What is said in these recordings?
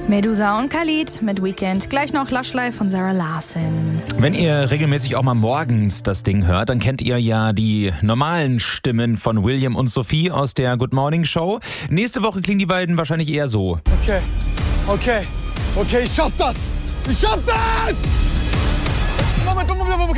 Medusa und Khalid mit Weekend. Gleich noch Lush Life von Sarah Larson. Wenn ihr regelmäßig auch mal morgens das Ding hört, dann kennt ihr ja die normalen Stimmen von William und Sophie aus der Good Morning Show. Nächste Woche klingen die beiden wahrscheinlich eher so. Okay, ich schaff das! Moment.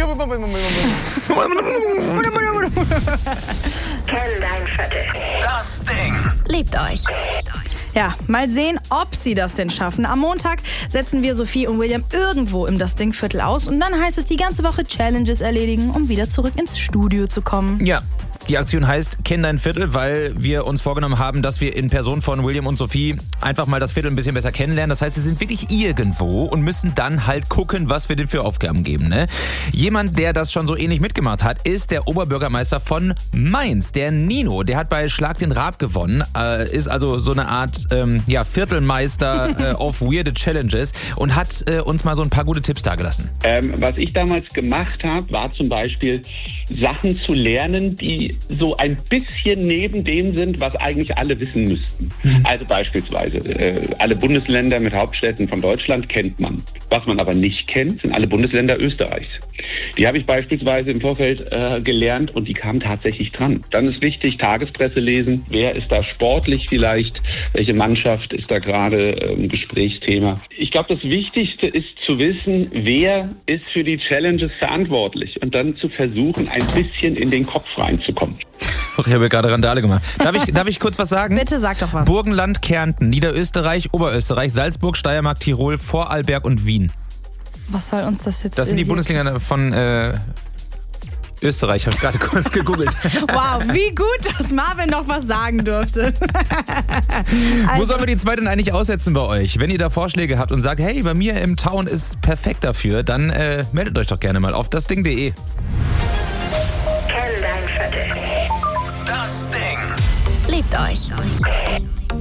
Kenn dein Viertel. Das Ding. Liebt euch. Ja, mal sehen, ob sie das denn schaffen. Am Montag setzen wir Sophie und William irgendwo im Das Ding-Viertel aus und dann heißt es die ganze Woche Challenges erledigen, um wieder zurück ins Studio zu kommen. Ja. Die Aktion heißt Kenn dein Viertel, weil wir uns vorgenommen haben, dass wir in Person von William und Sophie einfach mal das Viertel ein bisschen besser kennenlernen. Das heißt, sie sind wirklich irgendwo und müssen dann halt gucken, was wir denn für Aufgaben geben. Ne? Jemand, der das schon so ähnlich mitgemacht hat, ist der Oberbürgermeister von Mainz, der Nino. Der hat bei Schlag den Raab gewonnen, ist also so eine Art Viertelmeister of weirde Challenges und hat uns mal so ein paar gute Tipps dargelassen. Was ich damals gemacht habe, war zum Beispiel Sachen zu lernen, die so ein bisschen neben dem sind, was eigentlich alle wissen müssten. Also beispielsweise, alle Bundesländer mit Hauptstädten von Deutschland kennt man. Was man aber nicht kennt, sind alle Bundesländer Österreichs. Die habe ich beispielsweise im Vorfeld gelernt und die kamen tatsächlich dran. Dann ist wichtig, Tagespresse lesen. Wer ist da sportlich vielleicht? Welche Mannschaft ist da gerade ein Gesprächsthema? Ich glaube, das Wichtigste ist zu wissen, wer ist für die Challenges verantwortlich und dann zu versuchen, ein bisschen in den Kopf reinzukommen. Ich habe gerade Randale gemacht. Darf ich kurz was sagen? Bitte sag doch was. Burgenland, Kärnten, Niederösterreich, Oberösterreich, Salzburg, Steiermark, Tirol, Vorarlberg und Wien. Was soll uns das jetzt... Das sind die Bundesländer von Österreich. Habe ich gerade kurz gegoogelt. Wow, wie gut, dass Marvin noch was sagen durfte. Wo sollen wir die zwei denn eigentlich aussetzen bei euch? Wenn ihr da Vorschläge habt und sagt, hey, bei mir im Town ist perfekt dafür, dann meldet euch doch gerne mal auf dasding.de. Kenn dein Viertel. Das Ding. Liebt euch.